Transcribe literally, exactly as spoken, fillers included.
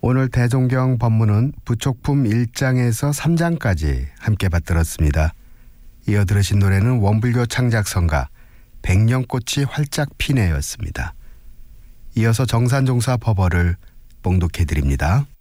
오늘 대종경 법문은 부촉품 일 장에서 삼 장까지 함께 받들었습니다. 이어 들으신 노래는 원불교 창작성가 백년꽃이 활짝 피네였습니다. 이어서 정산종사 법어를 봉독해드립니다.